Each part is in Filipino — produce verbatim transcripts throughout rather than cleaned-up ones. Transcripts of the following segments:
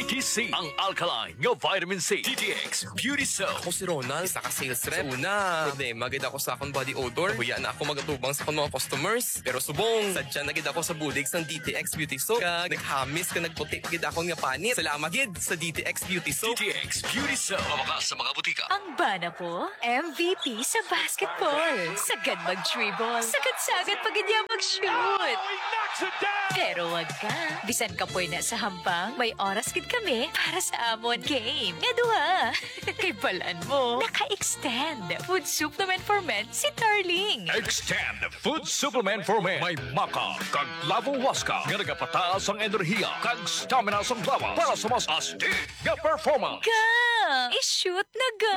may T C ang alkaline nga vitamin C. D T X Beauty Soap. Ako si Ronald, isa ka sales rep. Una, problema gid ako sa akong body odor. Kuya na ako magatubang sa akong mga customers. Pero subong, sadya na gid ako sa budigs ng D T X Beauty Soap. Kag naghamis ka nagputi gid ako nga panit. Salamat gid sa D T X Beauty Soap. D T X Beauty Soap. Mawakas sa mga butika. Ang bana po, M V P sa basketball. Sagad mag-dribble. Sagad-sagad pag hindi mag-shoot. Pero wag ka. Bisan ka po na sa hambang, may oras gid kami para sa amon game. Nga duha. Kay balan mo, naka-extend. Food supplement for men si Darling. Extend Food Supplement for Men. May maka, kag lavong waska. Nga nagapataas ang enerhiya, kag stamina sa lawas para sa mas astig nga performance. Ga! I-shoot na ga!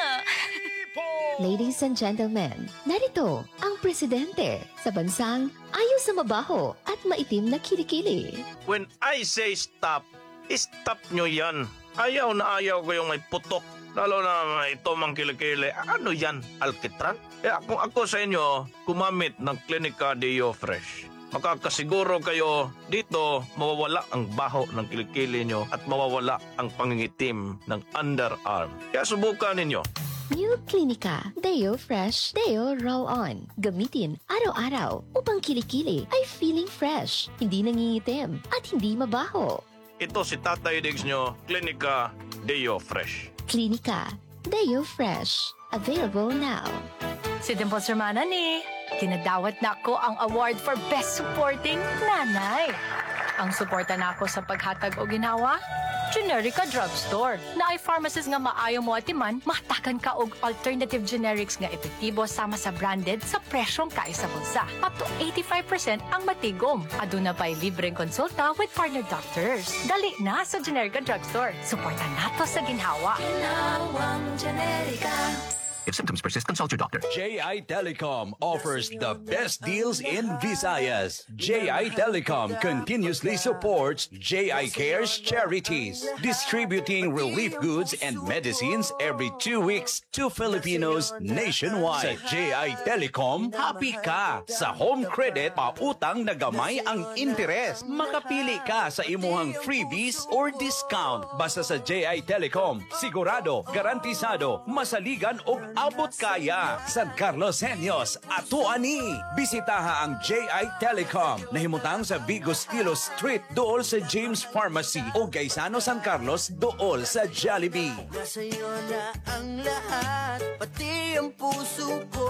Ladies and gentlemen, narito ang presidente sa bansang ayaw sa mabaho at maitim na kilikili. When I say stop, stop nyo yan. Ayaw na ayaw ko yung may putok. Lalo na may tumang kilikili. Ano yan? Alkitran? Eh, kung ako sa inyo, kumamit ng Clinica Deo Fresh. Makakasiguro kayo dito mawawala ang baho ng kilikili nyo at mawawala ang pangingitim ng underarm. Kaya subukan ninyo. New Clinica Deo Fresh Deo Roll-On. Gamitin araw-araw upang kilikili ay feeling fresh, hindi nangingitim at hindi mabaho. Ito si Tatay Diggs nyo, Clinica Deo Fresh. Clinica Deo Fresh. Available now. Si Dimple Sermana ni, tinadawat na ko ang award for Best Supporting Nanay. Ang suporta na ako sa paghatag o ginawa, Generica Drugstore. Na ay pharmacist nga maayo mo atiman, matakan ka og alternative generics nga epektibo sama sa branded sa presyong kaisa bulsa. Up to eighty-five percent ang matigom. Aduna pa'y libreng konsulta with partner doctors. Dali na sa Generica Drugstore. Suporta nato sa ginhawa. Ginhawang Generica. If symptoms persist, consult your doctor. J I Telecom offers the best deals in Visayas. J I Telecom continuously supports J I Cares charities, distributing relief goods and medicines every two weeks to Filipinos nationwide. Sa J I Telecom, happy ka! Sa home credit, pautang na gamay ang interes. Makapili ka sa imuhang freebies or discount. Basta sa J I Telecom, sigurado, garantisado, masaligan o abot kaya. San Carlos Senyos, ato ani. Bisitaha ang J I Telecom. Nahimutang sa Vigo Stilo Street, dool sa James Pharmacy o Gaisano San Carlos, dool sa Jollibee. Sa'yo na ang lahat, pati ang puso ko.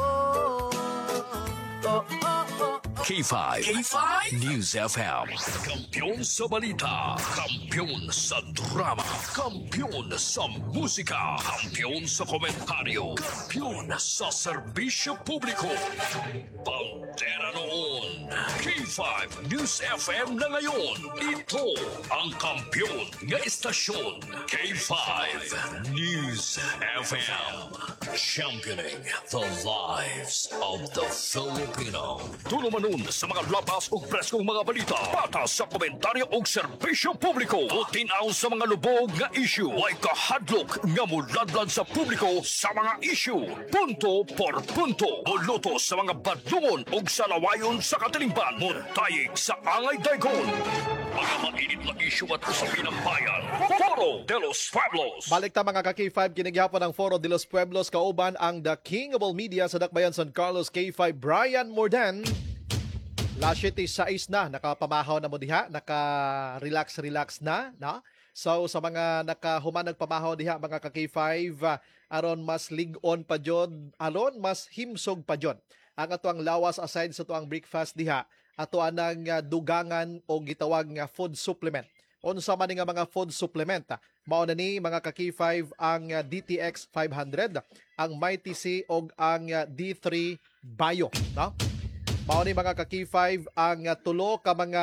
Oh, oh, oh. K five. K five News F M. Kampiyon sa balita. Kampiyon sa drama. Kampiyon sa musika. Kampiyon sa komentaryo. Kampiyon sa serbisyo publiko. Pantera noon. K five News F M na ngayon. Ito ang kampiyon nga istasyon. K five News F M. Championing the lives of the Filipino. Tulumanon sa mga labas o preskong mga balita. Patas sa komentaryo o serbisyo publiko. Tutinaw sa mga lubog nga issue. Way kahadlok nga muladlad sa publiko sa mga issue. Punto por punto. Buluto sa mga badlungon o salawayon sa katilingban. Muntayig sa angay dagon. Mga mainit na issue at usapin ng bayan. Foro de los Pueblos. Balik ta mga ka-K five, kinighapon ng Foro de los Pueblos, kauban ang The King of All Media sa Dakbayan San Carlos, K five, Brian Mordan. Last sais na, nakapamahaw na mo diha, naka-relax-relax na, na? So sa mga nakahuman nagpamahaw diha, mga ka-K five, uh, aron mas lig-on pa jod, aron mas himsog pa jod. Ang atuang lawas aside sa tuang breakfast diha, ato anang uh, dugangan o gitawag nga food supplement. Unsa man nga mga food supplement, ah, mao na ni mga ka-K five ang uh, D T X five hundred, ang Mighty C og ang uh, D three Bio, no? Mao ni mga ka-K five ang uh, tulo ka mga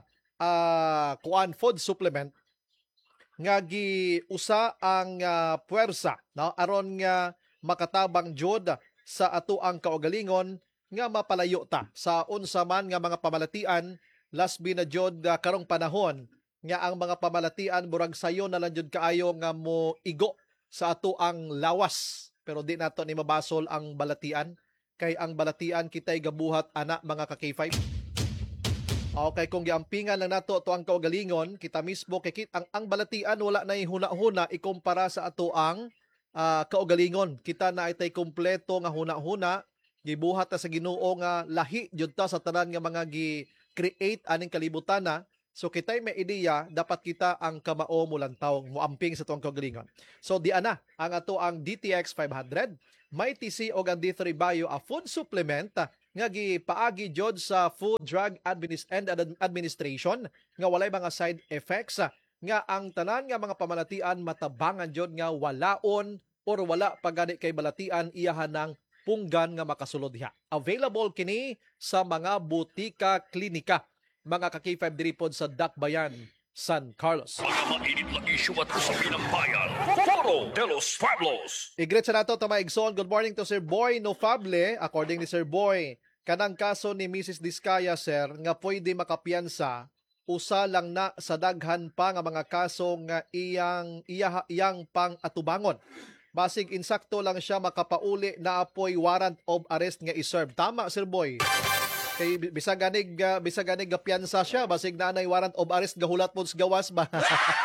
uh, kuan food supplement nga giusa ang uh, puwersa, no? Aron nga makatabang jud sa ato ang kaugalingon nga mapalayo ta sa unsa man nga mga pamalatian. Last na jud uh, karong panahon nga ang mga pamalatian murag sayo na lang jud kaayo nga mo igo sa ato ang lawas, pero di nato ni mabasol ang balatian kay ang balatian kitay gabuhat ana mga ka-K five. Okay, kung giampingan lang nato to ang kaugalingon, kita mismo kay ang ang balatian wala na huna-huna ikumpara sa ato ang uh, kaugalingon. Kita na itay kompleto nga huna-huna, gibuhat ta sa Ginoo nga lahi jud ta sa tanan nga mga gi-create aning kalibutan na. So kita'y may ideya, dapat kita ang kamao mo lantaw, muamping sa tuwang kaugalingon. So di ana, ang ato ang D T X five hundred, may T C o ang D three Bio a food supplement nga gipaagi jud sa Food Drug Administ- and Administration nga walay mga side effects nga ang tanan nga mga pamalatian matabangan jud nga walaon or wala pagani kay balatian iyahan ng punggan nga makasulod diha. Available kini sa mga butika klinika, mga ka-K five diri pod sa Dakbayan, San Carlos. Mga mainit na issue at usapin ng bayan. Foro de los Pueblos. Igreet sa nato tama igsoon. Good morning to Sir Boy Nofable. According ni Sir Boy, kanang kaso ni Missus Diskaya, sir, nga pwede makapiyansa, usa lang na sa daghan pa nga mga kaso nga iyang iya, iyang pang atubangon. Basig insakto lang siya makapauli na apoy warrant of arrest nga iserve. Tama, Sir Boy. Kay bisag ganig uh, bisag ganig gapiyansa siya, basig na nay warrant of arrest gahulat pod sa gawas ba.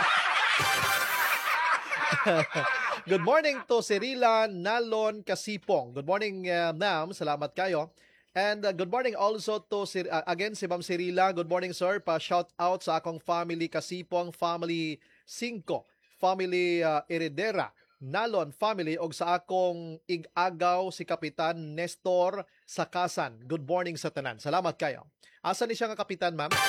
Good morning to Cirila Nalon Kasipong. Good morning, uh, ma'am. Salamat kayo. And uh, good morning also to Sir, uh, again si Ma'am Cirila. Good morning, sir. Pa shout out sa akong family Kasipong, family Cinco, family uh, Heredera, Nalon family og sa akong igagaw si Kapitan Nestor Sakasan. Good morning sa tanan. Salamat kayo. Asa ni siya nga kapitan, ma'am?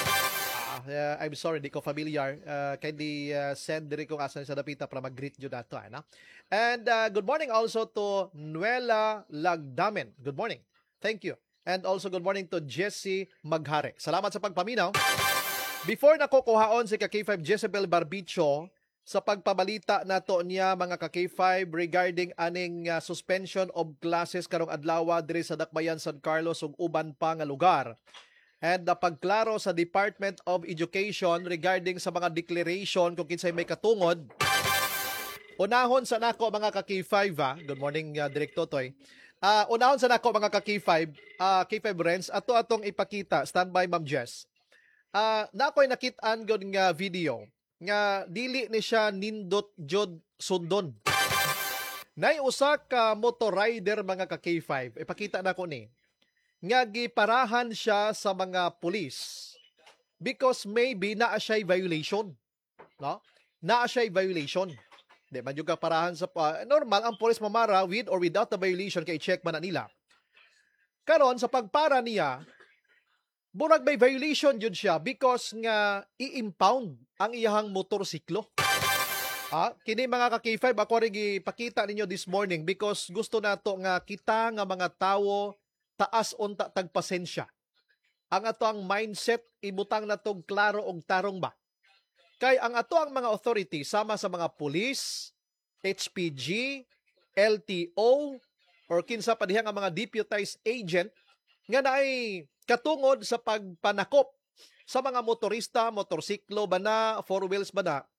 Uh, I'm sorry, di ko familiar. Uh, kindly uh, send diri kung asan sa dapita para mag-greet nyo dato. Ano? And uh, good morning also to Nuela Lagdamen. Good morning. Thank you. And also good morning to Jessie Maghare. Salamat sa pagpaminaw. Before nakukuhaon si ka-K five Jezebel Barbicho sa pagpabalita nato niya mga ka-K five regarding aning uh, suspension of classes karong adlaw diri sa Dakbayan, San Carlos ug uban pa nga lugar. And uh, pagklaro sa Department of Education regarding sa mga declaration kung kinsay may katungod. Unahon sa nako mga ka-K five, ha? Good morning, uh, Director Toy. Uh, unahon sa nako mga ka-K five, uh, K five Rents, ato atong ipakita. Standby, Ma'am Jess. Uh, nako'y nakitaan gud nga video nga dili ni siya nindot jud sundon. Nay usa ka motor rider mga ka-K five. Ipakita na ko ni. Nga giparahan siya sa mga pulis because maybe naa siya violation. No? Naa siya violation. Di man yung kaparahan sa uh, normal ang pulis mamara with or without the violation kay check man na nila. Karon sa pagpara niya, burag may violation jud siya because nga i-impound ang iyahang motorsiklo. Ah, kini mga ka-K five ako rin ipakita ninyo this morning because gusto nato nga kita nga mga tawo taas unta tagpasensya. Ang ato ang mindset ibutang natong klaro og tarong ba. Kay ang ato ang mga authority sama sa mga police, H P G, L T O, or kinsa pa diha nga mga deputized agent nga naay katungod sa pagpanakop sa mga motorista, motorsiklo ba na, four wheels ba na,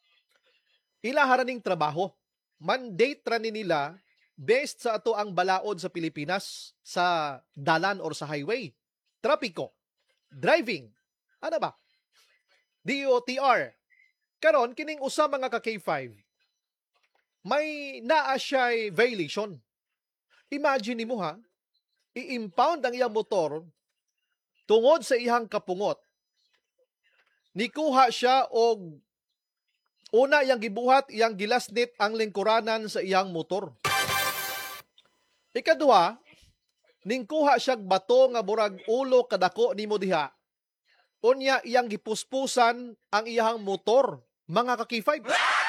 ilaha ning trabaho. Mandate ra ni nila based sa ato ang balaod sa Pilipinas sa dalan or sa highway. Trapiko, driving, ano ba? D O T R. Karon kining usa mga ka-K five, may naa siya'y violation. Imagine nimo ha, i-impound ang iyang motor tungod sa iyang kapungot. Nikuha siya og una iyang gibuhat, iyang gilasnit ang lingkuranan sa iyang motor. Ikaduha, ningkuha siya bato nga burag ulo kadako nimo diha. Unya iyang gipuspusan ang iyang motor, mga ka-K five.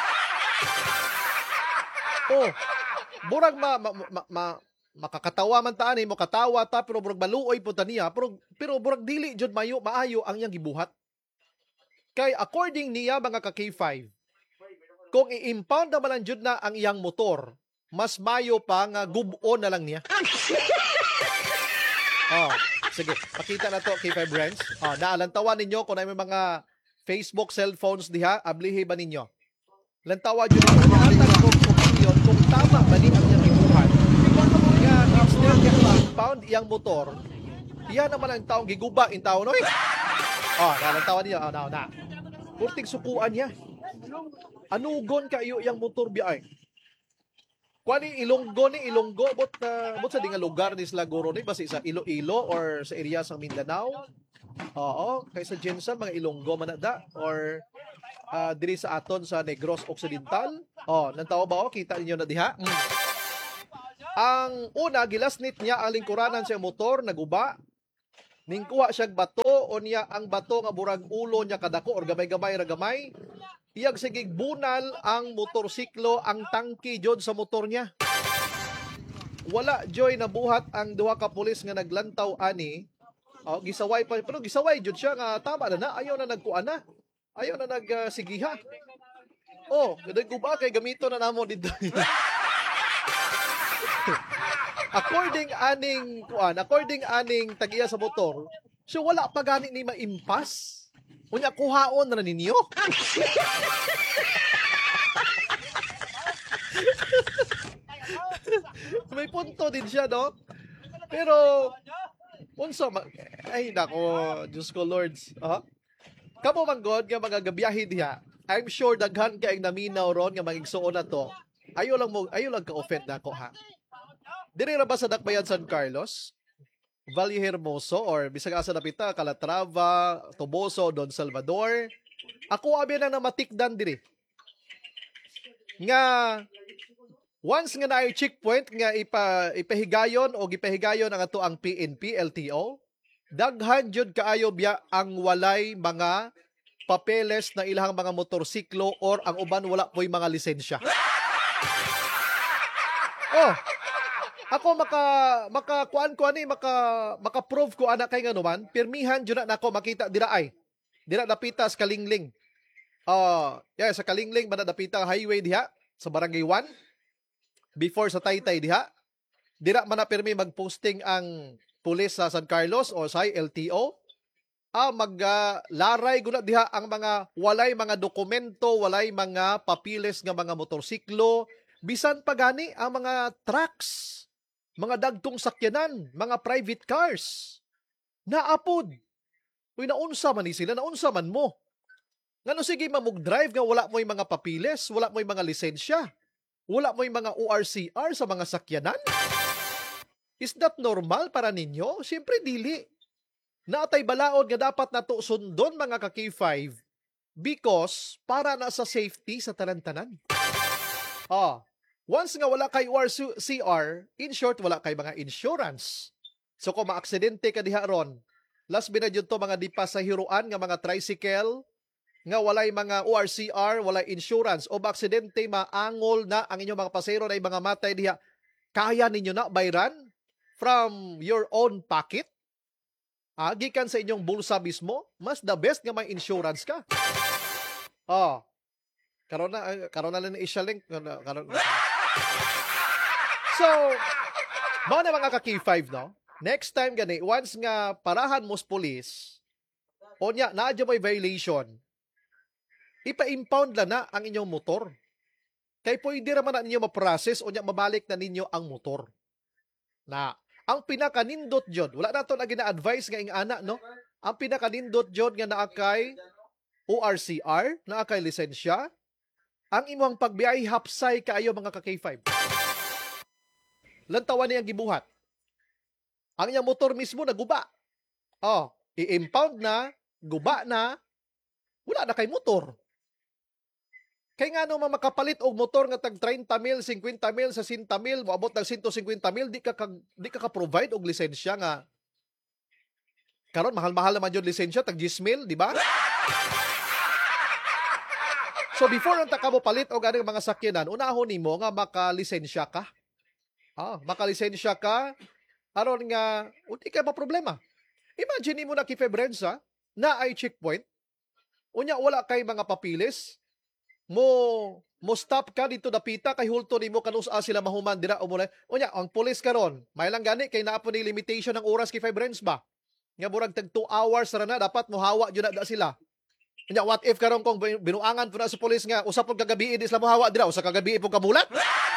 Oh, burag ma, ma, ma, ma makakatawa man taan mo katawa ta pero burag maluoy po ta niya pero pero burag dili jud mayo maayo ang iyang gibuhat. Kay according niya mga ka-K five, kung i-impound naman jud na ang iyang motor, mas mayo pa nga gubon na lang niya. Oh, sige, pakita na to K five Rents. Oh, naalantawan ninyo kung may mga Facebook cellphones diha, ablihi ba ninyo? Lantawa jud ninyo ang opinion kung tama ba ni ang iyang gibuhat. Nga instead nga impound iyang motor, iyan naman ang taong giguba in tao no. Oh, nalantawan niya. Oh, na, na. Kurting sukuan niya. Anugon kayo yung motor biyay? Kwani Ilonggo ni Ilonggo bot na bot sa dinga lugar ni Slagoro ni basi sa Iloilo or sa area sa Mindanao. Oo, kay sa Jensen mga Ilonggo man da or uh, diri sa aton sa Negros Occidental. Oh, nantaw ba o kita ninyo na diha? Mm. Ang una gilasnit niya ang lingkuranan sa motor naguba. Ning kuha siyang bato o niya ang bato nga burag ulo niya kadako or gamay-gamay ra gamay. Iyag sigig bunal ang motorsiklo ang tangki jud sa motor niya. Wala joy nabuhat ang duha ka pulis nga naglantaw ani. Oh, gisaway pa pero gisaway jud siya nga tama na na ayaw na nagkuan na. Ayaw na nagsigiha. Uh, oh, nagguba kay gamito na namo dito. According aning kuan, according aning tagiya sa motor, so wala pa gani ni maimpas. Unya kuhaon na ninyo. May punto din siya, no? Pero unsa ma ay nako, Diyos ko Lords. Uh, kamo man god nga mga gabiyahe diha. I'm sure daghan kay naminaw ron nga magigsuon na to. Ayo lang mo, ayo lang ka-offend nako ha. Diri ra ba sa Dakbayan San Carlos? Valle Hermoso or bisag asa napita Calatrava, Toboso, Don Salvador. Ako abi na namatikdan diri. Nga once nga naay checkpoint nga ipa ipahigayon o gipahigayon ang ato ang P N P L T O, daghan jud kaayo biya ang walay mga papeles na ilang mga motorsiklo or ang uban wala po'y mga lisensya. Oh, ako maka maka kuan ko ani maka maka-prove ko ana kay nganuman pirmihan jud na nako makita dira ay dira dapita sa Kalingling. Uh, yeah, sa Kalingling banda dapita highway diha sa Barangay one before sa Taytay diha. Dira man na pirmi magposting ang pulis sa San Carlos o sa L T O. Ah maglaray uh, guna diha ang mga walay mga dokumento, walay mga papiles nga mga motorsiklo, bisan pa gani ang mga trucks, mga dagtong sakyanan, mga private cars. Naapod. Uy, naunsa man ni sila, naunsa man mo. Ngano sige mamug-drive nga wala mo'y mga papiles, wala mo'y mga lisensya, wala mo'y mga O R C R sa mga sakyanan? Is that normal para ninyo? Siyempre dili. Naatay balaod nga dapat nato sundon mga ka K five because para na sa safety sa tanan-tanan. Ah, once nga wala kay O R C R, in short, wala kay mga insurance. So kung maaksidente ka diha ron, last binadyon to mga di pasahiruan nga mga tricycle, nga walay mga O R C R, walay insurance, o maaksidente maangol na ang inyong mga pasahero na mga matay diha, kaya ninyo na bayran from your own pocket? Ah, gikan sa inyong bulsa mismo, mas the best nga may insurance ka. Ah, karon na, karon na lang na isya-link. Karon So, mga na mga ka-K five, no? Next time gani, once nga parahan mos police, o niya, naadya may violation, ipa-impound lang na ang inyong motor. Kaya pwede naman na ninyo ma-process o niya, mabalik na ninyo ang motor. Na, ang pinakanindot jod, wala na ito na gina-advise nga ing ana, no? Ang pinakanindot jod nga naakay O R C R, naakay lisensya, ang imong pagbiyay hapsay kaayo mga ka-K five. Lantawan niyang gibuhat. Ang iyang motor mismo naguba. Oh, i-impound na, guba na, wala na kay motor. Kaya nga nung makapalit og motor nga tag thirty mil, fifty mil, sixty mil, moabot ng one hundred fifty mil, di ka ka, di ka ka-provide og lisensya nga. Karon mahal-mahal naman yung lisensya, tag ten mil, di ba? So before ang taka mo palit og aning mga sakyanan, unahon nimo nga makalisensya ka. Ah, makalisensya ka aron nga uti ka ba problema. Imagine mo na kifebrensa na ay checkpoint. Unya wala kay mga papilis. Mo mo stop ka dito dapita kay hulto nimo kanus a sila mahuman dira o muna. Unya ang pulis karon, may lang gani kay naa po ni limitation ng oras kifebrens ba. Nga burag tag two hours ra na dapat mohawa jud na sila. Nya what if karon kung binuangan po na sa pulis nga usa pod kagabi di sila mohawa dira usa kagabi po kamulat?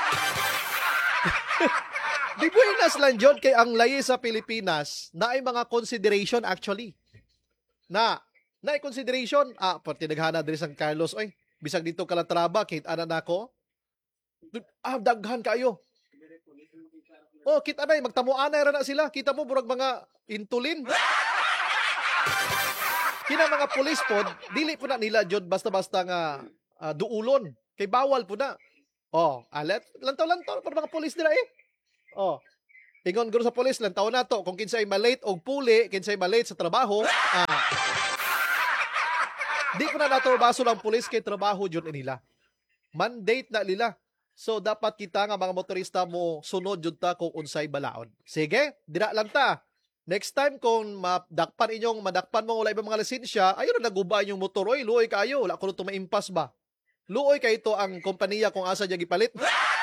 Di buenas lang jud kay ang lahi sa Pilipinas na ay mga consideration actually. Na Na consideration, ah, pati naghana diri San Carlos, oy, bisag dito Calatrava, kit ana nako. Ah, daghan kayo. Oh, kita na, magtamuanay ra na sila. Kita mo, burag mga intulin. Kina mga pulis pod, dili po na nila jud basta-basta nga uh, duulon. Kay bawal po na. Oh, alet, lantaw-lantaw para mga pulis nila eh. Oh, ingon guro sa pulis, lantaw na to. Kung kinsay malate og puli, kinsay malate sa trabaho, ah, di ko na nato baso lang pulis kay trabaho jud nila. Mandate na nila. So, dapat kita nga mga motorista mo sunod jud ta kung unsay balaod. Sige, dira lang ta. Next time kung madakpan inyong madakpan mo wala ibang mga lisensya, ayun na naguba inyong motor. Oy, luoy kayo. Wala ko nito maimpas ba? Luoy kayo ito ang kompanya kung asa dyan gipalit.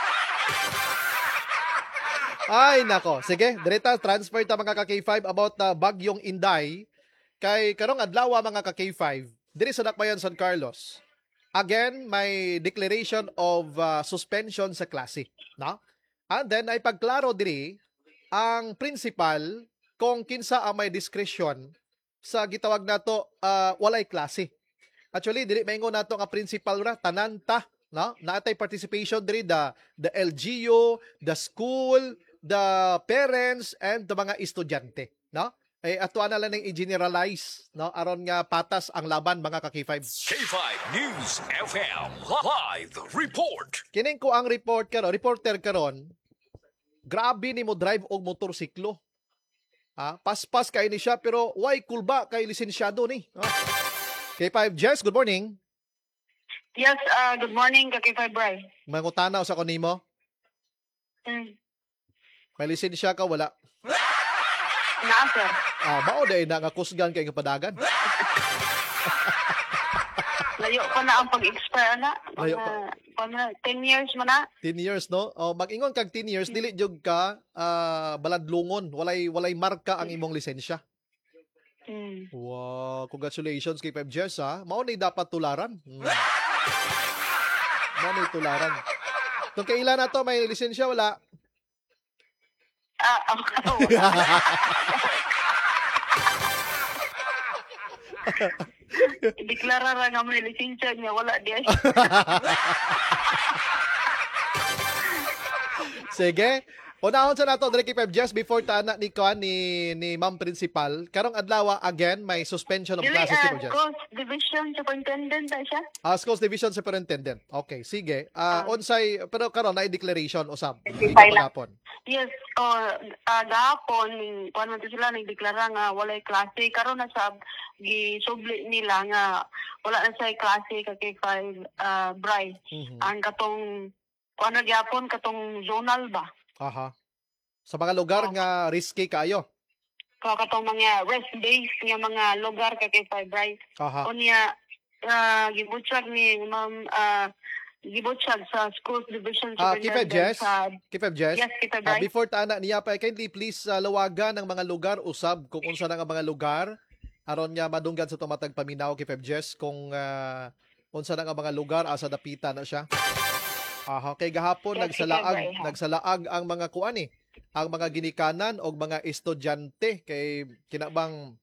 Ay, nako. Sige, direta, transfer ta mga ka-K five about na uh, bagyong Inday. Kay karong adlaw mga ka-K five, diri sa Dakbayan, San Carlos. Again, may declaration of uh, suspension sa klase. No? And then, ay pagklaro diri, ang principal, kung kinsa ang may discretion sa gitawag nato uh, walay klase. Actually, dili maingon nato nga principal ra tanan ta, no? Naatay participation diri the the L G U, the school, the parents and the mga estudyante, no? Eh ato na lang ning i-generalize, no? Aron nga patas ang laban mga ka-K five. K five News F M Live Report. Kining ko ang report karon, reporter karon. Grabe ni mo drive og motorsiklo. Ah, paspas kay ni siya pero why kulba kay lisensyado ni. Ah. K five Jess, good morning. Yes, uh, good morning ka K five Bray. Mangutana sa ko nimo. Mm. May lisensya ka wala? Naa, sir. Ah, mao day na nga kusgan kay kapadagan. Layo pa na ang pag-expire na. Layo pa. Uh, ten years mo na. ten years, no? Oh, mag-ingon kag ten years, dili jud ka uh, baladlungon. Walay walay marka ang imong lisensya. Mm. Wow, congratulations kay Pep Jess, ha? Mao ni dapat tularan. Hmm. Mao ni tularan. Kung kailan na to, may lisensya, wala? Ah, uh, okay. Deklara ra nga may lisensya niya, wala diyan. Sige. Unahon sa nato diri kay Pep Jess before ta na ni Kuan ni ni Ma'am Principal. Karong adlaw again may suspension of Dili, classes kay uh, Pep Jess. Coast Division Superintendent na siya. Ah, Schools Division Superintendent. Okay, sige. Ah, uh, onsay pero karon na declaration usab. Gahapon. Yes, oh, uh, gahapon kuan man sila nagdeklara nga walay klase karon na sab gisubli nila nga wala na say klase ka kay five uh, Bray. Mm-hmm. Ang katong kuan na gihapon katong zonal ba? Aha. Sa mga lugar oh. nga risky kaayo. Ka katong mga rest days nga mga lugar ka kay five Bray. Aha. Unya uh, gibutyag ni Ma'am uh, gibutyag sa Schools Division Ah, Kipep Jess. sa Kipep Jess. Yes, Kipep Uh, Bray. before ta na niya pa kindly please uh, lawagan ng mga lugar usab kung unsa na nga mga lugar aron nga madunggan sa tumatag paminaw Kipep Jess kung uh, unsa na nga mga lugar asa dapita na siya. Aha, kay gahapon yes, nagsalaag Bray, nagsalaag ang mga kuan eh, ang mga ginikanan o mga estudyante kay kinabang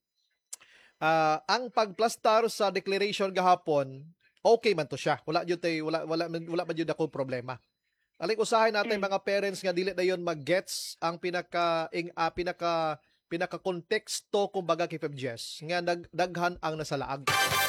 uh, ang pagplastar sa declaration gahapon okay man to siya. Wala jud tay wala wala wala man jud ako problema. Aling usahay natin mm. mga parents nga dili dayon mag-gets ang pinaka ing uh, pinaka pinaka konteksto kumbaga kay Pep Jess nga nagdaghan ang nasalaag.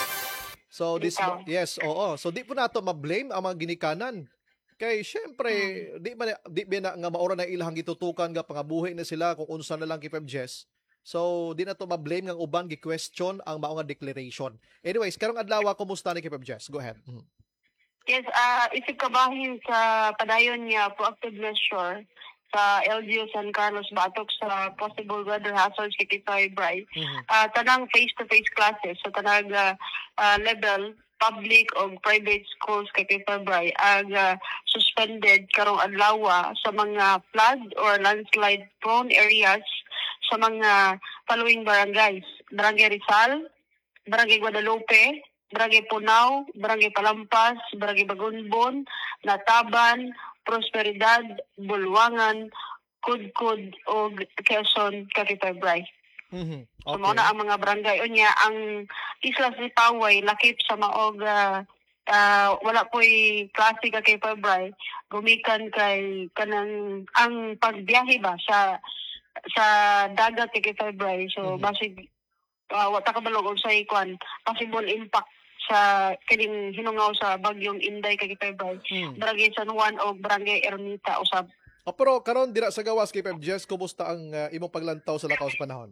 So this Ikaw. yes, oo. So di po nato ma-blame ang mga ginikanan. Kay syempre hmm. di ba di ba na nga maura na ilahang gitutukan nga pangabuhi na sila kung unsa na lang kay Pep Jess. So di na to ma-blame nga uban gi-question ang mao nga declaration. Anyways, karong adlaw kumusta ni kay Pep Jess? Go ahead. Hmm. Yes, uh, isip kabahin sa padayon niya proactive measure sa L G U San Carlos batok sa possible weather hazards kay Five Bray. Mm-hmm. Uh, tanang face-to-face classes sa so tanang uh, uh, level public o private schools kay Five Bray ag uh, suspended karong adlaw sa mga flood or landslide prone areas sa mga following barangays: Barangay Rizal, Barangay Guadalupe, Barangay Punaw, Barangay Palampas, Barangay Bagunbon, Nataban, Prosperidad, Bulwangan, Kudkud o Quezon, Cavite Bray. Mhm. So Okay. mao na ang mga barangay unya ang Islas ni Paway lakip sa maog ah, ah, wala po'y klase ka kay Febray gumikan kay kanang ang pagbiyahe ba sa sa dagat kay Febray so Mhm. basig uh, wata ka balog og sa ikwan possible impact sa kining hinungaw sa bagyong Inday kay Febray Hmm. Barangay San Juan o Barangay Ermita usab. Ah, pero karon dira sa gawas kay Pep Jess, kumusta ang ah, imong paglantaw sa lakaw sa panahon?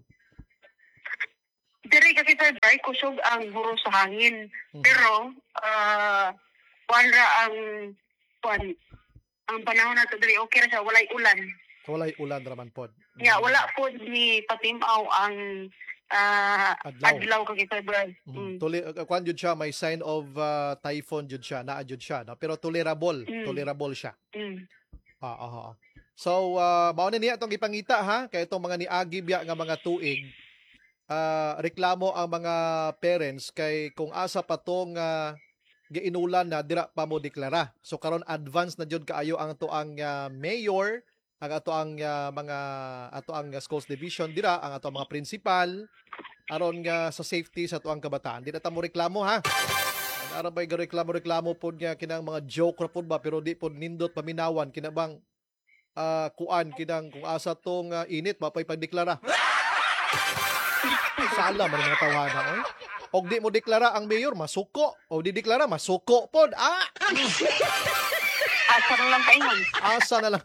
Diri kasi Febray kusog ang buro sa hangin. Mhm. Pero ah kuwan ra ang kuwan ang panahon nato diri okay ra siya walay ulan. Walay ulan raman pod. Ya wala pod ni patimaw ang ah, Adlaw. adlaw kay Febray. Mm. Mm. Tuli uh, kwan jud siya, may sign of ah, typhoon jud siya, naa jud siya, no? Pero tolerable, Mm. tolerable siya. Mm. Ah, ah, ah. So, uh, mao na niya itong ipangita ha, kay itong mga niagi biya nga mga tuig. Ah, reklamo ang mga parents kay kung asa pa tong uh, giinulan na dira pa mo deklara. So karon advance na jud kaayo ang ato ang ah, mayor, ang ato ang ah, mga ato ang ah, schools division dira, ang ato ang mga principal aron nga sa safety sa ato ang kabataan. Di na ta mo reklamo ha. Ara bay reklamo-reklamo pod nga kinang mga joke ra pod ba pero di pod nindot paminawan kinabang ah, kuan kinang kung asa tong ah, init mapay pagdeklara. Sala man ang mga tawhana oy. Og di mo deklara ang mayor masuko, o di deklara masuko pod. Ah, Asa na lang kaingon. asa na lang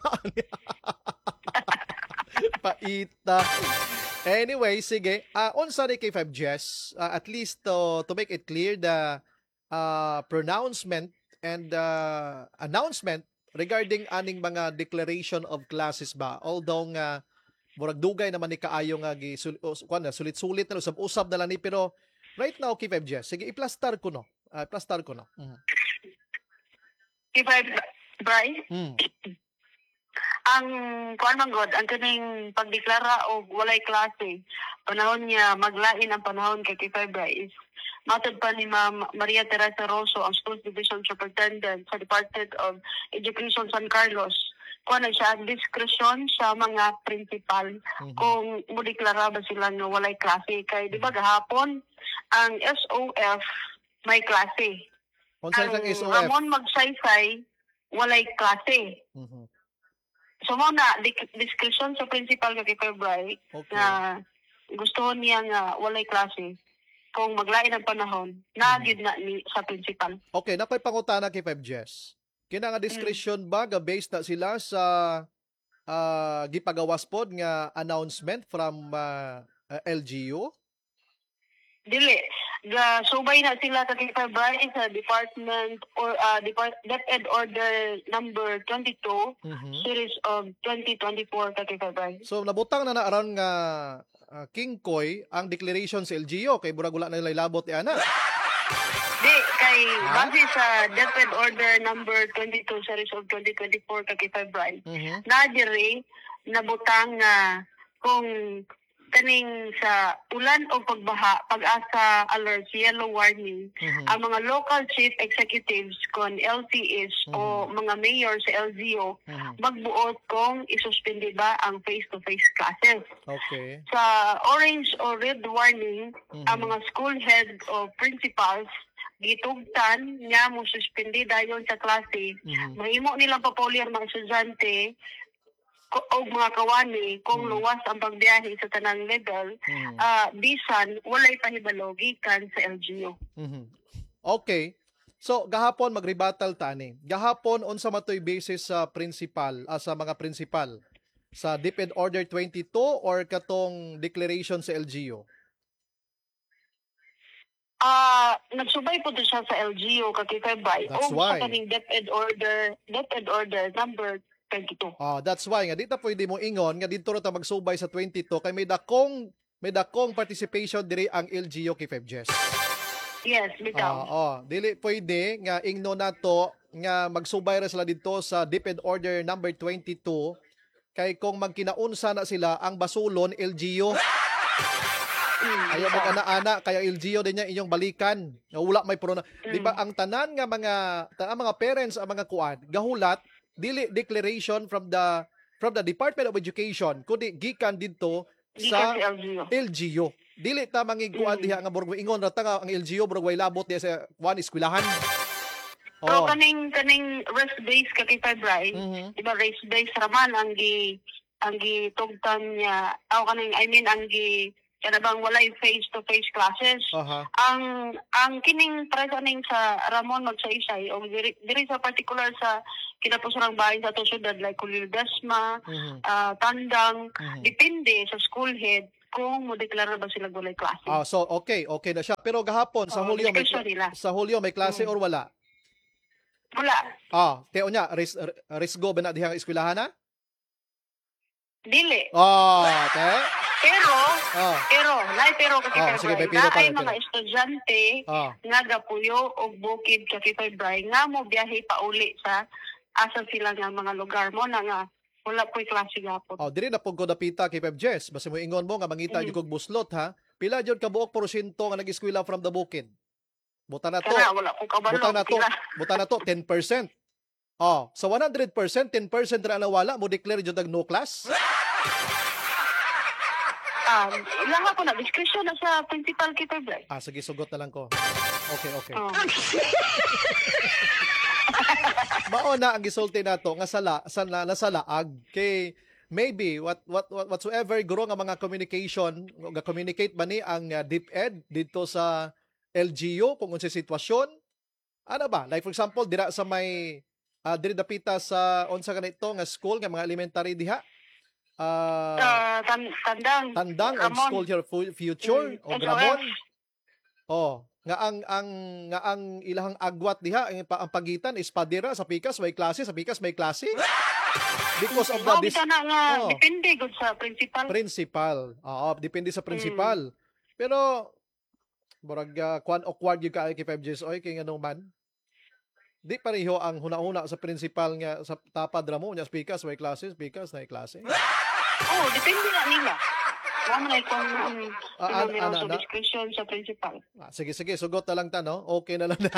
paita. Anyway, sige. Ah, unsa ni kay five Jess, ah, at least to to make it clear the uh, pronouncement and uh, announcement regarding aning mga declaration of classes ba. Although nga murag dugay naman ni kaayo nga gi sul- us- kuan na sulit-sulit na usab-usab na lang ni pero right now kay five Jess, sige iplastar ko no. Ah, plastar ko no. Mhm. Kay Febray Mm. ang kuan man god ang kaning pagdeklara og walay klase panahon niya maglain ang panahon kay kay Febray is matod pa ni Ma'am Maria Teresa Rosso ang Schools Division Superintendent sa Department of Education San Carlos kuan na siya diskresyon sa mga principal Mhm. kung modeklara ba sila nga walay klase kay di ba gahapon ang S O F may klase Unsa ang ang S O F? Ramon Magsaysay walay klase. Mhm. So mo na dik- discretion sa principal kay Febray Okay. na gusto niya nga walay klase kung maglain ang panahon nagid na ni sa principal. Okay, napay pangutana kay five Jess. Kina nga discretion ba ga based na sila sa ah, gipagawas pod nga announcement from ah, ah, L G U? Dili ga subay na sila kay Febray sa department or uh, Depart DepEd Order number twenty-two Mhm. series of twenty twenty-four kay Febray. So nabutang na na aron nga ah, King Koy ang declaration sa L G U kay burag wala na nila ilabot ni ana. Di, kay base sa DepEd Order number twenty-two series of twenty twenty-four kay Febray. Mhm. Na diri nabutang nga kung kaning sa ulan o pagbaha, pag-asa alert, yellow warning, Mhm. ang mga local chief executives kon L T S o mga mayor sa L G U Mhm. magbuot kung isuspindi ba ang face-to-face classes. Okay. Sa orange o red warning, Mhm. ang mga school head o principals gitugtan nga mo suspindi dayon sa klase. Mhm. Mahimo nilang papuli ang mga estudyante ko- o mga kawani kung Mhm. luwas ang pagbiyahe sa tanang level, Mhm. ah bisan walay pahibalo gikan sa L G U. Mhm. Okay. So gahapon magrebattal tani. Gahapon unsa matoy basis sa principal ah, sa mga principal sa DepEd Order twenty-two or katong declaration sa L G U? Ah, nagsubay po to siya sa L G U kay Febray That's o why. sa kaning DepEd Order DepEd Order number twenty-two. Ah, that's why nga dito pwede mo ingon nga dito ra ta magsubay sa twenty-two kay may dakong may dakong participation diri ang L G U kay five Jess. Yes, Ah, bitaw. oh, dili pwede nga ingno nato nga magsubay ra sila dito sa DepEd Order number twenty-two kay kung magkinaunsa na sila ang basulon L G U. Ayaw mo ana-ana kaya L G U din niya inyong balikan. Nga wala may pro. Di ba ang tanan nga mga ta- ang mga parents ang mga kuan gahulat dili declaration from the from the Department of Education kundi gikan didto Gikan sa sa L G U. L G U. Dili ta mangiguan Mm. diha nga burgo ingon ra ta nga ang L G U burgo way labot diha sa one eskwelahan. Pero Oh. kaning kaning race base ka kay February, Mhm. di ba race base raman ang gi ang gitugtan niya. Aw kaning I mean ang gi kana bang walay face to face classes. Aha. Ang ang kining para kaning sa Ramon mag sa Isay o diri, diri sa particular sa kinapusurang bahay sa atong syudad like Kulil Dasma, Mhm. ah, Tandang, Mhm. depende sa school head kung mo deklara ba sila walay klase. Ah, so okay, okay na siya. Pero gahapon sa Oo, Hulyo may discussion nila. sa Hulyo may klase Mm. or wala? Wala. Ah, teo nya ris risgo ba na dihang eskwelahan na? Dili. Ah, te. Pero, Ah. pero, nay pero kasi Ah, sige, may pila pa, ay may mga pila. estudyante Ah. nga gapuyo og bukid sa February nga mo biyahe pa uli sa asa sila nga mga lugar mo na nga wala po'y klase gapon. Oh, diri na pug ko dapita kay Pep Jess. Basta mo ingon mo nga mangita Mm. mm. kog buslot ha. Pila jud ka buok porsyento nga nag-eskwela from the bukid. Buta na to. Kana wala ko kabalo. Buta na to. Pila. Buta na to ten percent. Oh, sa one hundred percent, ten percent ra nawala mo declare jud ang no class. Um, ilang ako na discretion na sa principal kay February. Ah, sige sugot na lang ko. Okay, okay. Oh. Mao na ang gisulti nato nga sala sa na, nasalaag kay maybe what what, what whatsoever guro nga mga communication nga communicate ba ni ang uh, DepEd dito sa L G U kung unsay sitwasyon ano ba like for example dira sa may uh, diri dapita sa unsa kanito nga school nga mga elementary diha uh, Uh, tan tandang. Tandang ang Ramon. School Here Fu- Future Mm, o S O F. Gramon. Oh, nga ang ang nga ang ilahang agwat diha ang, pa- ang pagitan is padira sa pikas may klase sa pikas may klase. Because of the Mao dis- kita na nga Oh. depende gud sa principal. principal. Oo, depende sa principal. Mm. Pero murag uh, kwan awkward yung kay five Gs oy kay nganong man. Di pareho ang huna-huna sa principal nga sa tapad ra mo nya pikas may klase, pikas na klase. Oh, depende na nila. Wala man ay kung um, Ah, sila an- meron ana- sa ana? discretion sa principal. Ah, sige sige sugot na lang ta no. Okay na lang na.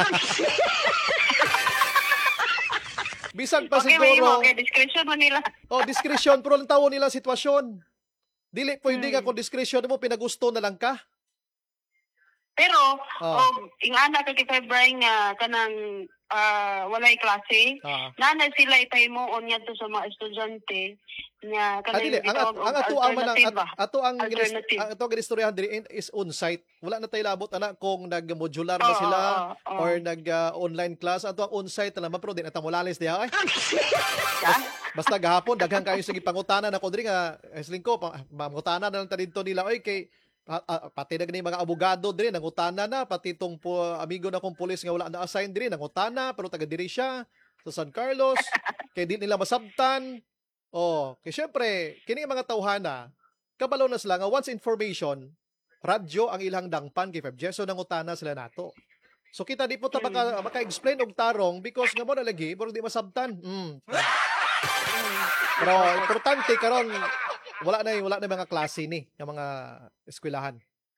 Bisan pa Okay, may siguro. imo kay discretion mo nila. Oh, discretion pero lang tawo nila sitwasyon. Dili pwede Hmm. nga kung discretion mo pinagusto na lang ka. Pero, Oh. oh. ingana ka kay February nga kanang ah, walay klase, Ah. nanay sila ipahimoon niya to sa mga estudyante nga Ah, dili, kanang ang, gitawag ang og ato ang manang alternative ba? ato ang ginis, Alternative. ang ato ang ginistoryahan diri in- is on site. Wala na tay labot ana kung nag-modular ba Oo, sila oo, oo. or nag-online class ato ang on site na pero di na ta mulalis diha ay. Basta gahapon daghan kayo sige pangutana na ko diri nga esling ko pa- mangutana na lang ta didto nila oy kay ah, ah, pati na gani mga abogado diri nangutana na pati tong po, amigo na kong pulis nga wala na assign diri nangutana pero taga diri siya sa San Carlos kay di nila masabtan. Oh, kay syempre kini mga tawhana kabalo na sila nga once information radyo ang ilang dangpan kay Feb Jeso nangutana sila nato. So kita di po ta maka, maka-explain og tarong because nga mo na lagi pero di masabtan. Mm. Pero importante karon wala na wala na mga klase ni ng mga eskwelahan.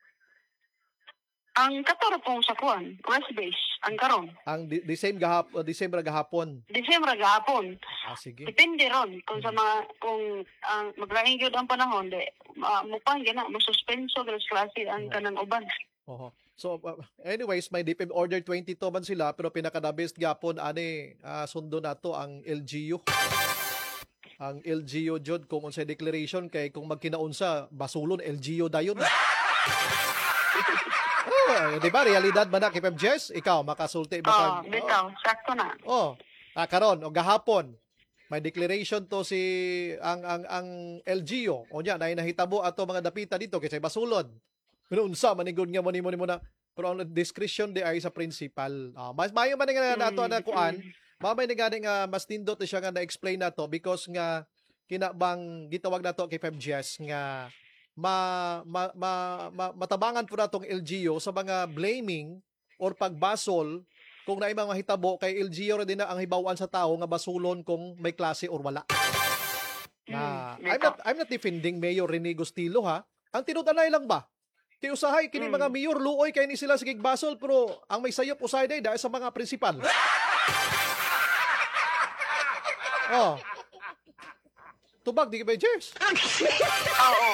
Ang katoro pong sa kuan, West Base, ang karon. Ang di, di same gahap uh, di same ra gahapon. December gahapon. Ah sige. Depende ron kung sa mga kung ang maglaing gyud ang panahon de uh, mupan gina mo suspenso gras klase ang kanang uban. Oho. So uh, anyways, may D P M Order twenty-two man sila pero pinaka the best gapon ani ah, sundo nato ang L G U. Ang L G U jud kung unsay declaration kay kung magkinaunsa basulon L G U dayon. Oh, di ba realidad ba na kay Pep Jess? Ikaw makasulti ba Oh, kag- bitaw, sakto na. Oh, ah, karon o gahapon may declaration to si ang ang ang L G U. O nya nay nahitabo ato mga dapita dito kay basulod. Pero unsa maningod nga mo nimo nimo na pero ang discretion di ay sa principal. Ah, mas mayo man nga nato na kuan. Mamay ni gani nga mas nindot siya nga na-explain nato because nga kinabang gitawag nato kay Feb Jess nga ma, ma, ma, ma matabangan po natong L G U sa mga blaming or pagbasol kung naay mga hitabo kay L G U ra din na ang hibawan sa tao nga basulon kung may klase or wala. Na Mm, I'm not I'm not defending Mayor Rene Gustilo ha. Ang tinud-anay lang ba? Kay usahay kini Mm. mga mayor luoy kay ni sila sa gigbasol pero ang may sayop usay day dahil sa mga prinsipal. Oh. Tubag, di ka ba, Jers? Oo.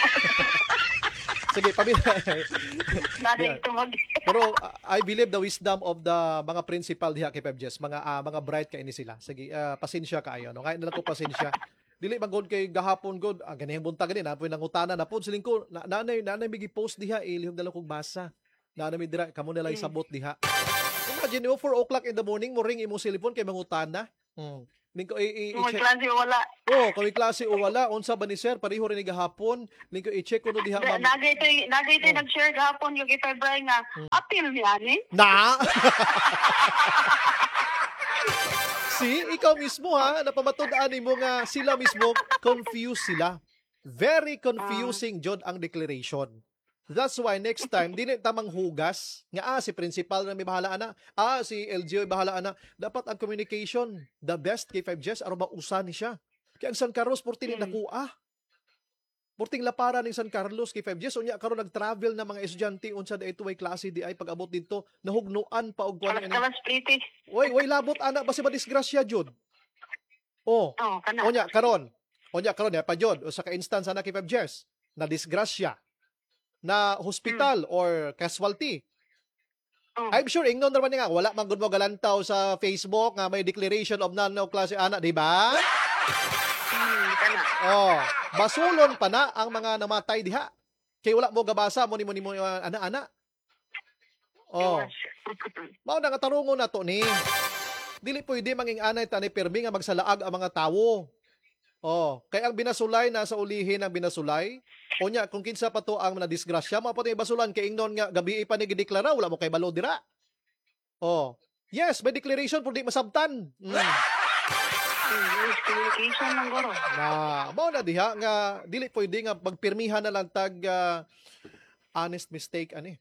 Sige, pamilya. Naday tumag. Pero uh, I believe the wisdom of the mga principal diha kay Pebjes, mga uh, mga bright kay ini sila. Sige, uh, pasensya kaayo no. Kaya na ko pasensya. Dili man gud kay gahapon gud, ah, ganihang buntag gani na po nangutana na po siling ko na, nanay nanay migi post diha ilihom dala kog basa. Nanay mi dira kamo na lang sabot diha. Imagine mo four o'clock in the morning mo ring imo cellphone kay mangutana. Hmm. Lingko i, i, Kung i-check. klase wala. Oh, kami klase o wala unsa ba ni sir pareho rin ni gahapon. Lingko i-check ko no diha ma'am. Nagay ito, nagay ito nag-share gahapon yung kay Febray nga, appeal niya ni. Na! See, ikaw mismo ha, napamatundaan mo nga sila mismo, confused sila. Very confusing, Jod, ang declaration. That's why next time, di na tamang hugas, nga ah, si principal na may bahala ana, ah, si L G O may bahala ana, dapat ang communication, the best kay five Gs, aron mausan ni siya. Kaya ang San Carlos, purti ni nakuha. Purting lapara ng San Carlos kay five Gs, unya karon nag-travel na mga estudyante unsa da ito ay klase di ay pag-abot dito, nahugnuan pa og kuan ani. Kalas pretty. Oy, oy labot ana basi ba disgrasya jud. Oh. Oh, kana. Unya karon. Unya karon ya pa jud usa ka instance ana kay five Gs na disgrasya na hospital hmm. or casualty. Oh. I'm sure ingnon naman nga wala man gud mo galantaw sa Facebook nga may declaration of non klase ana, di ba? Hmm, kana. Oh, basulon pa na ang mga namatay diha. Kay wala mo gabasa mo ni mo ni mo uh, ana-ana. Oh. Mao na nga tarungon na to ni. Dili pwede manging anay tani permi nga magsalaag ang mga tawo. Oh, kay ang binasulay na sa ulihin ang binasulay. Unya kung kinsa pa to ang nadisgrasya, mao pa to basulan kay ingnon nga gabi pa ni gideklara wala mo kay balo dira. Oh. Yes, may declaration pud di masabtan. Mm. Communication lang guro. Na, mao na diha nga dili pwede nga magpirmihan na lang tag uh, honest mistake ani.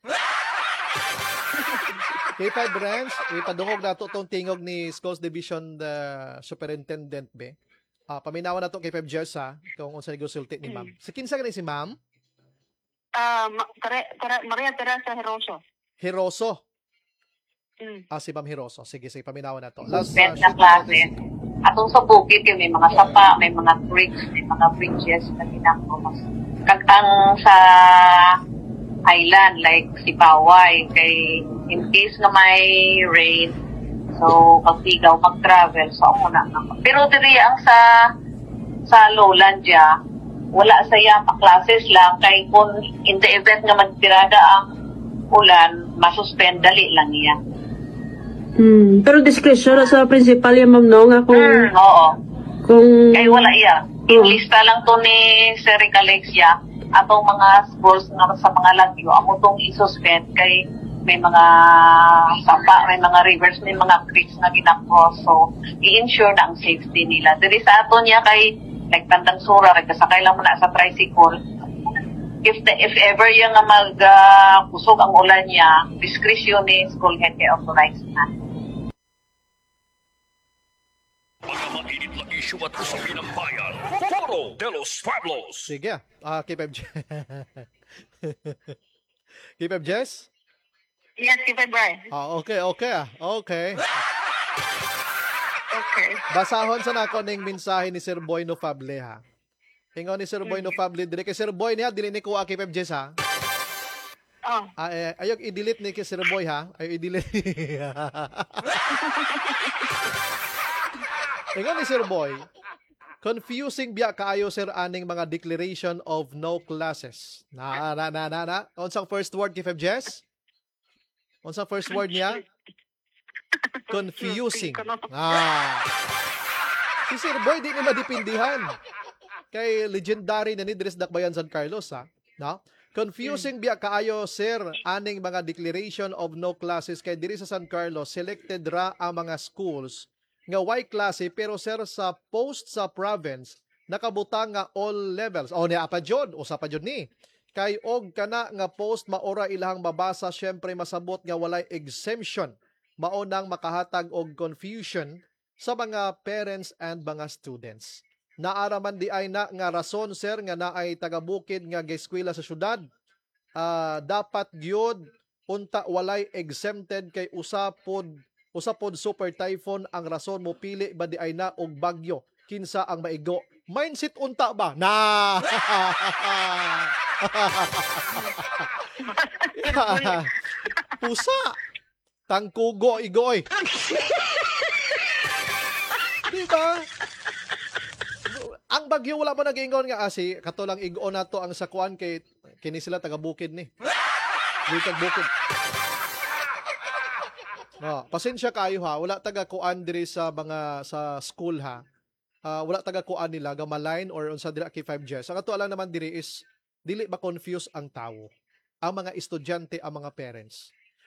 Kay five branch, ipadungog nato tong tingog ni Schools Division the Superintendent be. Ah, paminawan nato kay five Gs ha, kung unsa nigusulti ni ma'am. Sa kinsa gani si ma'am? Ah, uh, Maria Teresa Heroso. Heroso. Mm. Ah, si Ma'am Heroso. Sige, sige, paminawan nato. Last uh, na klase. Atong sa bukid may mga sapa, may mga creeks, may mga bridges na ginagawa. Kagtang sa island like si Paway kay in case na may rain, so pagtigaw mag-travel so ako na. Pero diri ang sa sa Lowlandia, wala saya pa classes lang kay kung in the event nga magtirada ang ulan, masuspend dali lang iya. Hmm, pero discretion sa principal yung ma'am no nga kung hmm, oo. Kung kay wala iya. Ilista lang to ni Sir Alexia atong mga schools nga sa mga lagyo amo tong i-suspend kay may mga sapa, may mga rivers, may mga creeks na ginakros. So, i-ensure na ang safety nila. Diri sa ato niya kay like Tandang Sura, kay kasakay lang mo na sa tricycle. If the, if ever yung nga mag uh, kusog ang ulan niya, discretion ni school head kay authorized na. Mga mainit na issue at usapin ng bayan. Foro de los Pueblos. Sige, ah, K five Gs. K five Gs? Yes, si Febray. Ah, okay, okay ah. Okay. Okay. Basahon sa nako ning mensahe ni Sir Boy No Fable ha. Ingon ni Sir Boy No Fable dire kay Sir Boy niya dili ni ko K five Gs ha. Oh. Ah, eh, ayog i-delete ni kay Sir Boy ha. Ayog i-delete. Ingon ni Sir Boy, confusing biya kaayo sir aning mga declaration of no classes. Na na na na na. Unsang first word kay five Gs? Unsang first word niya? Confusing. Ah. Si Sir Boy di ni madipindihan. Kay legendary na ni Dres Dakbayan San Carlos ha. No? Confusing biya kaayo sir aning mga declaration of no classes kay diri sa San Carlos selected ra ang mga schools nga Y klase pero sir sa post sa province nakabutang nga all levels. O niya pa jud, usa pa jud ni. Kay og kana nga post maora ilahang mabasa syempre masabot nga walay exemption. Mao nang makahatag og confusion sa mga parents and mga students. Naaraman di ay na nga rason sir nga naay taga-bukid nga gieskwela sa syudad. Uh, dapat gyud unta walay exempted kay usapod usapod super typhoon ang rason mo pili ba di ay na og bagyo kinsa ang maigo mindset unta ba? Na. Pusa. Tangkugo igoy. Di ba? Ang bagyo wala pa nag-ingon nga asi kato lang igo na to ang sakuan kay kini sila taga bukid ni. Di tag bukid. No, pasensya kayo ha, wala taga kuan diri sa mga sa school ha. Uh, wala taga kuan nila gamalain or unsa dira kay five G. Ang ato lang naman diri is dili ba confuse ang tawo. Ang mga estudyante, ang mga parents.